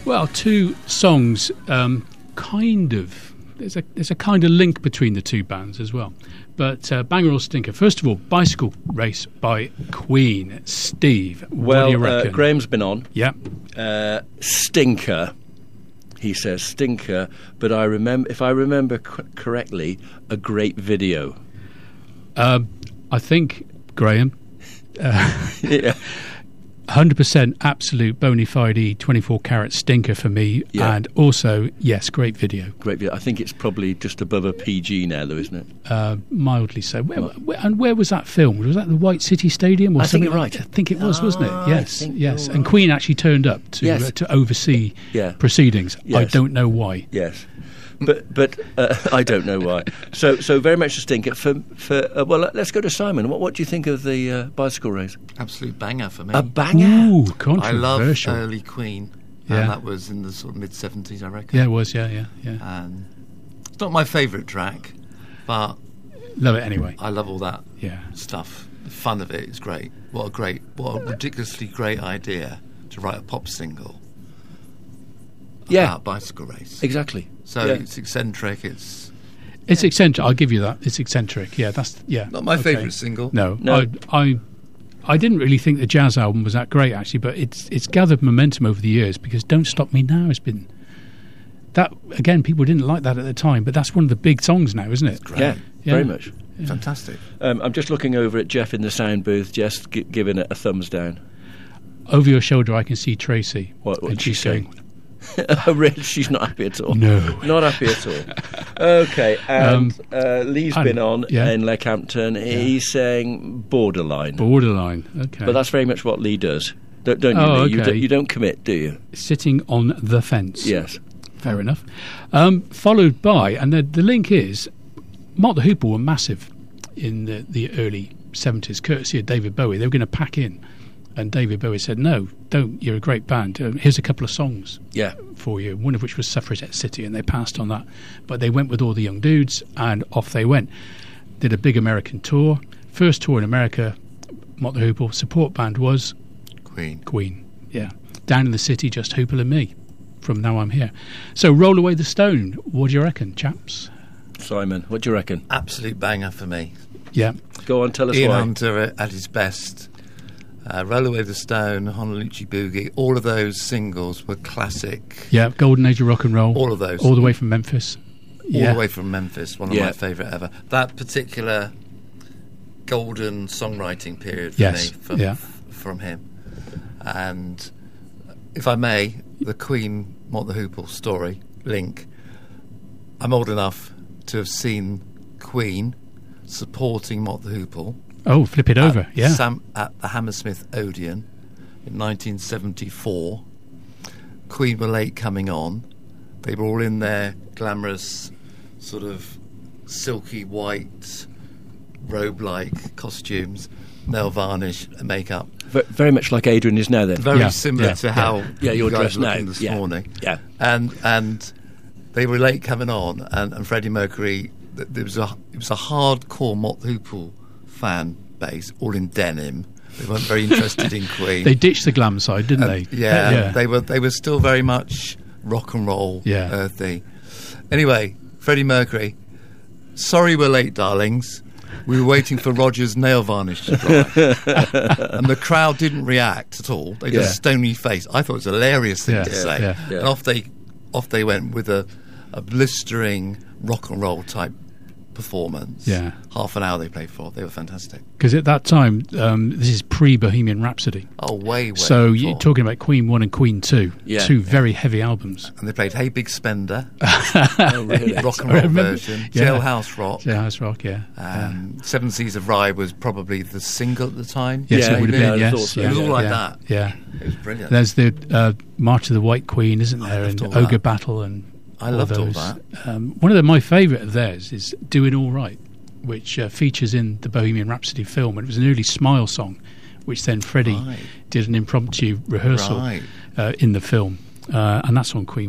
Well, two songs, kind of. There's a kind of link between the two bands as well. But Banger or Stinker? First of all, Bicycle Race by Queen. Steve, what do you reckon? Graham's been on. Yeah. Stinker. He says stinker, but if I remember correctly, a great video. I think, Graham, Yeah. 100% absolute bona fide 24 carat stinker for me, and also, yes, great video. Great video. I think it's probably just above a PG now, though, isn't it? Mildly so. Where was that filmed? Was that the White City Stadium? Or I think something? you're right. I think it was, wasn't it? Yes, yes. Right. And Queen actually turned up to oversee proceedings. Yes. I don't know why. Yes. But I don't know why. So very much a stinker. Well, let's go to Simon. What do you think of the bicycle race? Absolute banger for me. A banger. Ooh, I controversial. love early Queen. Yeah. And that was in the sort of mid-70s, I reckon. Yeah, it was. Yeah. It's not my favourite track, but Love it anyway. I love all that Yeah. stuff. The fun of it is great. What a ridiculously great idea to write a pop single about bicycle race. Exactly. So it's eccentric. It's eccentric. I'll give you that. It's eccentric. Yeah, not my favourite single. No. I didn't really think the Jazz album was that great, actually, but it's gathered momentum over the years because Don't Stop Me Now has been that again. People didn't like that at the time, but that's one of the big songs now, isn't it? Yeah, very much. Yeah. Fantastic. I'm just looking over at Jeff in the sound booth, just giving it a thumbs down. Over your shoulder, I can see Tracy. What's she saying? Oh, really? She's not happy at all. No, not happy at all. Okay, and Lee's been on in Leckhampton. Yeah. He's saying borderline. Okay, but that's very much what Lee does, don't you? Lee? Okay. You don't commit, do you? Sitting on the fence. Yes, fair enough. Followed by, and the link is, Mott the Hoople were massive in the early 70s, courtesy of David Bowie. They were going to pack in. And David Bowie said, no, don't, you're a great band. Here's a couple of songs for you, one of which was Suffragette City, and they passed on that. But they went with all the young dudes, and off they went. Did a big American tour. First tour in America, Mott the Hoople. Support band was? Queen, yeah. Down in the city, just Hoople and me. From Now I'm Here. So Roll Away the Stone. What do you reckon, chaps? Simon, what do you reckon? Absolute banger for me. Yeah. Go on, tell us Ian why. Hunter at his best. Roll Away the Stone, Honolulu Boogie, all of those singles were classic. Yeah, Golden Age of Rock and Roll. All of those. All the way from Memphis. All the way from Memphis, one of my favourite ever. That particular golden songwriting period for me from him. And if I may, the Queen Mott the Hoople story, link, I'm old enough to have seen Queen supporting Mott the Hoople. Oh, flip it over, At the Hammersmith Odeon in 1974. Queen were late coming on. They were all in their glamorous, sort of silky white, robe-like costumes, nail varnish, and makeup. Very much like Adrian is now then. Very similar to how you're guys dressed now. This morning. Yeah. And they were late coming on, and Freddie Mercury, it was a hardcore Mott the Hoople fan base, all in denim. They weren't very interested in Queen. They ditched the glam side, didn't they? Yeah, they were still very much rock and roll, earthy. Anyway, Freddie Mercury, sorry we're late, darlings. We were waiting for Roger's nail varnish to dry. And the crowd didn't react at all. They just stony faced. I thought it was a hilarious thing to say. Yeah. And off they went with a blistering rock and roll type performance. Yeah. Half an hour they played for. They were fantastic. Because at that time, this is pre-Bohemian Rhapsody. Oh, way So before. you're talking about Queen 1 and Queen 2. Yeah. Two very heavy albums. And they played Hey Big Spender, Oh, really? rock and roll version, Jailhouse Rock. Jailhouse Rock, yeah. Seven Seas of Rye was probably the single at the time. Yes, it would have been, yes. so. It was all like that. Yeah. It was brilliant. There's the March of the White Queen, isn't there? And all Ogre that. Battle and I loved all that. One of my favourite of theirs is Doing All Right, which features in the Bohemian Rhapsody film. And it was an early Smile song, which then Freddie did an impromptu rehearsal in the film. And that's on Queen